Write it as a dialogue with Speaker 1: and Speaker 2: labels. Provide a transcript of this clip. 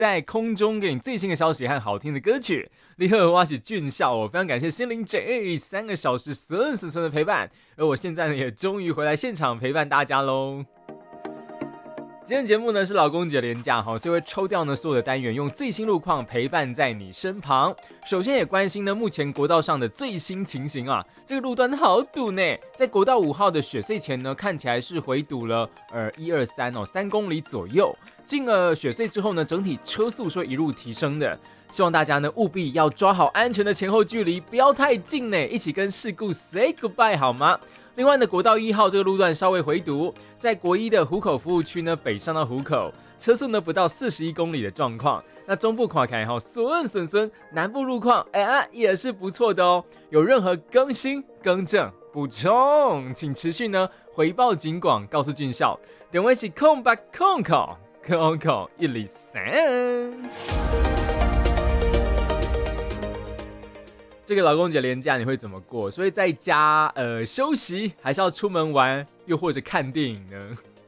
Speaker 1: 在空中给你最新的消息和好听的歌曲。你好，我是俊孝，我非常感谢心灵 J 3个小时顺的陪伴，而我现在呢也终于回来现场陪伴大家喽。今天节目呢是老公节连假，所以会抽掉呢所有的单元，用最新路况陪伴在你身旁。首先也关心呢目前国道上的最新情形啊，这个路段好堵呢，在国道5号的雪隧前呢，看起来是回堵了3公里左右。进了雪隧之后呢，整体车速是会一路提升的。希望大家呢务必要抓好安全的前后距离，不要太近呢，一起跟事故 say goodbye 好吗？另外呢，国道1号这个路段稍微回堵，在国一的湖口服务区呢，北上到湖口，车速呢不到41公里的状况。那中部看起来顺，南部路况也是不错的哦。有任何更新、更正、补充，请持续呢回报警广，告诉俊孝。电话是0800-103。这个劳工节连假你会怎么过？所以在家休息，还是要出门玩，又或者看电影呢？